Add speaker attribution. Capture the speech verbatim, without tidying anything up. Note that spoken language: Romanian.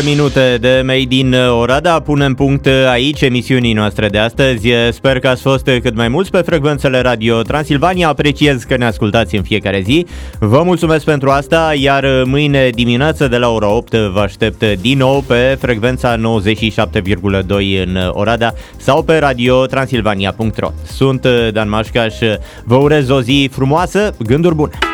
Speaker 1: Minute de Made in Oradea, punem punct aici emisiunii noastre de astăzi. Sper că ați fost cât mai mulți pe frecvențele Radio Transilvania. Apreciez că ne ascultați în fiecare zi. Vă mulțumesc pentru asta, iar mâine dimineață de la ora opt vă aștept din nou pe frecvența nouăzeci și șapte virgulă doi în Oradea sau pe radio transilvania punct ro. Sunt Dan Mașcaș, vă urez o zi frumoasă, gânduri bune!